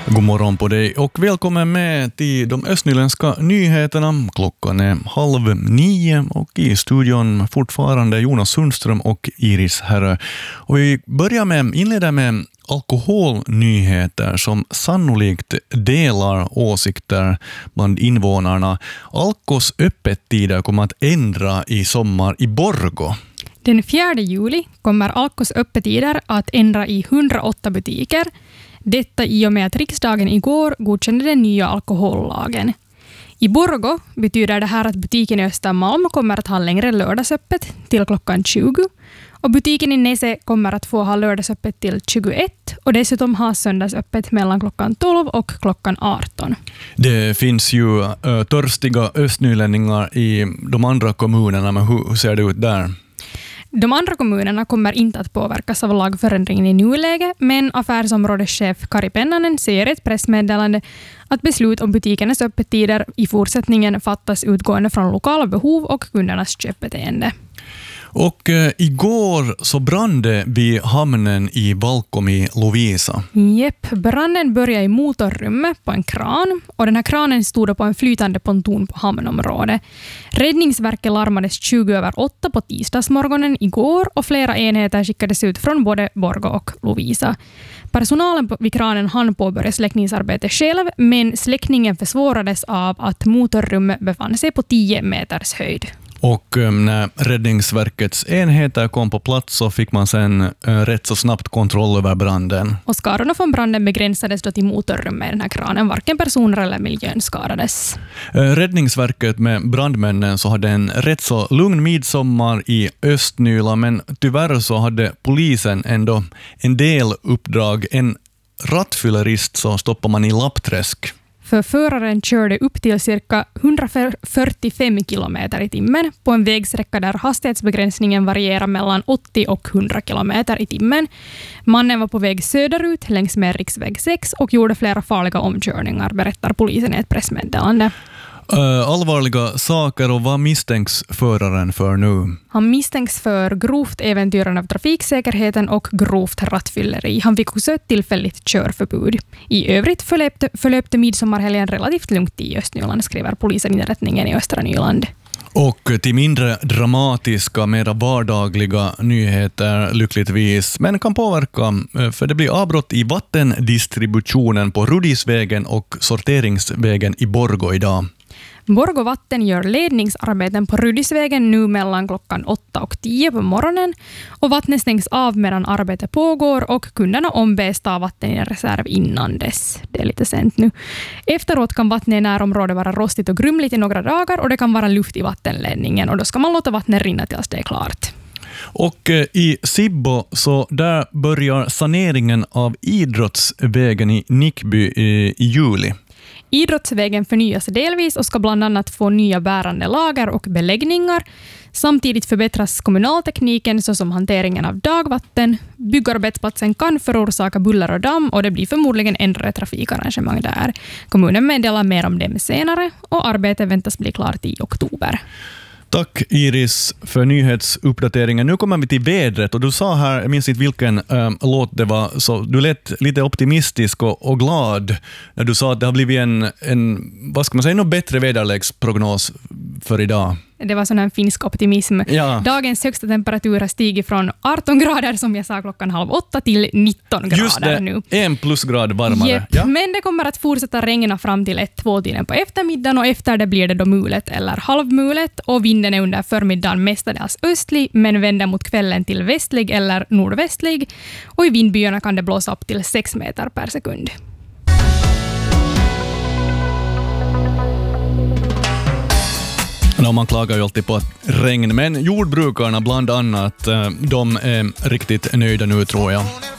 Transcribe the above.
God morgon på dig och välkommen med till de östnyländska nyheterna. Klockan är 8:30 och i studion fortfarande Jonas Sundström och Iris Herrö. Och vi inleder med alkoholnyheter som sannolikt delar åsikter bland invånarna. Alkos öppettider kommer att ändra i sommar i Borgå. Den 4 juli kommer Alkos öppettider att ändra i 108 butiker. Detta i och med att riksdagen igår godkände den nya alkohollagen. I Borgå betyder det här att butiken i Östermalm kommer att ha längre lördagsöppet till klockan 20. Och butiken i Nese kommer att få ha lördagsöppet till 21 och dessutom ha söndagsöppet mellan klockan 12 och klockan 18. Det finns ju törstiga östnylänningar i de andra kommunerna, men hur ser det ut där? De andra kommunerna kommer inte att påverkas av lagförändringen i nuläget, men affärsområdeschef Kari Pennanen säger i ett pressmeddelande att beslut om butikernas öppettider i fortsättningen fattas utgående från lokala behov och kundernas köpbeteende. Och igår så brann det vid hamnen i Valkom i Lovisa. Jepp, branden började i motorrummet på en kran och den här kranen stod på en flytande ponton på hamnområdet. Räddningsverket larmades 20:08 på tisdagsmorgonen igår och flera enheter skickades ut från både Borgå och Lovisa. Personalen vid kranen hann påbörja släckningsarbetet själv, men släckningen försvårades av att motorrummet befann sig på 10 meters höjd. Och när Räddningsverkets enheter kom på plats så fick man sen rätt så snabbt kontroll över branden. Och skadorna från branden begränsades då till motorrummet i den här kranen. Varken personer eller miljön skadades. Räddningsverket med brandmännen så hade en rätt så lugn midsommar i Östnyla, men tyvärr så hade polisen ändå en del uppdrag. En rattfyllerist så stoppar man i Lappträsk. För föraren körde upp till cirka 145 kilometer i timmen på en vägsträcka där hastighetsbegränsningen varierar mellan 80 och 100 kilometer i timmen. Mannen var på väg söderut längs med riksväg 6 och gjorde flera farliga omkörningar, berättar polisen i ett pressmeddelande. Allvarliga saker, och vad misstänks föraren för nu? Han misstänks för grovt äventyrande av trafiksäkerheten och grovt rattfylleri. Han fick också ett tillfälligt körförbud. I övrigt förlöpte midsommarhelgen relativt lugnt i Östnyland, skriver polisinrättningen i Östra Nyland. Och till mindre dramatiska, mera vardagliga nyheter lyckligtvis, men kan påverka, för det blir avbrott i vattendistributionen på Rudisvägen och sorteringsvägen i Borgå idag. Borgå Vatten gör ledningsarbeten på Rudisvägen nu mellan klockan 8 och 10 på morgonen och vattnet stängs av medan arbetet pågår och kunderna ombeds ta vatten i en reserv innan dess. Det är lite sent nu. Efteråt kan vattnet i närområdet vara rostigt och grumligt i några dagar och det kan vara luft i vattenledningen och då ska man låta vattnet rinna tills det är klart. Och i Sibbo så där börjar saneringen av idrottsvägen i Nickby i juli. Idrottsvägen förnyas delvis och ska bland annat få nya bärande lager och beläggningar. Samtidigt förbättras kommunaltekniken såsom hanteringen av dagvatten. Byggarbetsplatsen kan förorsaka buller och damm och det blir förmodligen ändrade trafikarrangemang där. Kommunen meddelar mer om dem senare och arbetet väntas bli klart i oktober. Tack Iris för nyhetsuppdateringen. Nu kommer vi till vädret och du sa här, jag minns inte vilken låt det var, så du lät lite optimistisk och glad när du sa att det har blivit en vad ska man säga, någon bättre väderleksprognos för idag. Det var sån här finsk optimism. Ja. Dagens högsta temperatur har stigit från 18 grader som jag sa klockan 7:30 till 19 grader. Just det, nu. 1 plusgrad varmare. Yep. Ja. Men det kommer att fortsätta regna fram till 1-2-tiden på eftermiddagen och efter det blir det då mulet eller halvmulet och vinden är under förmiddagen mestadels östlig men vänder mot kvällen till västlig eller nordvästlig och i vindbyarna kan det blåsa upp till 6 meter per sekund. Man klagar ju alltid på regn, men jordbrukarna bland annat, de är riktigt nöjda nu tror jag.